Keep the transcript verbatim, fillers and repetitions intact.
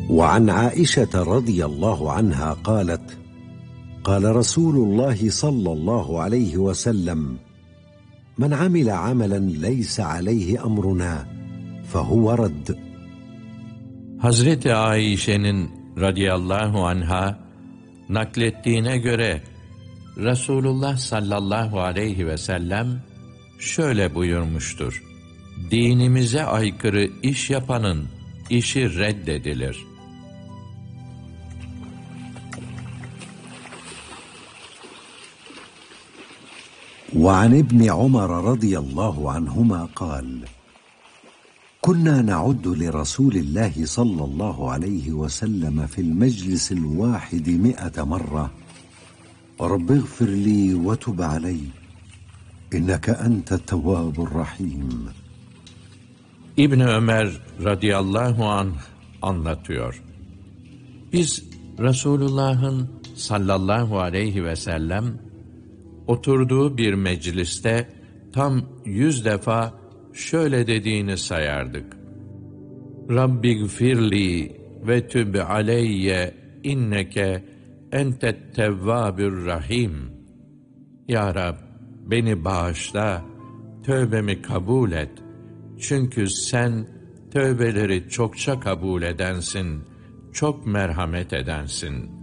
وعن عائشة رضي الله عنها قالت: قال رسول الله صلى الله عليه وسلم: من عمل عملا ليس عليه أمرنا فهو رد. Hazreti Ayşe'nin radıyallahu anha naklettiğine göre Resulullah sallallahu aleyhi ve sellem şöyle buyurmuştur: dinimize aykırı iş yapanın işi reddedilir. وعن ابن عمر رضي الله عنهما قال: كنا نعد لرسول الله صلى الله عليه وسلم في المجلس الواحد مئة مرة: رب اغفر لي وتب علي إنك أنت التواب الرحيم. İbn Ömer radıyallahu anh anlatıyor. Biz Resulullah'ın sallallahu aleyhi ve sellem oturduğu bir mecliste tam yüz defa şöyle dediğini sayardık: Rabbiğfirli ve tüb aleyye inneke entet tevvabür rahim. Ya Rab, beni bağışla, tövbemi kabul et. Çünkü sen tövbeleri çokça kabul edensin, çok merhamet edensin.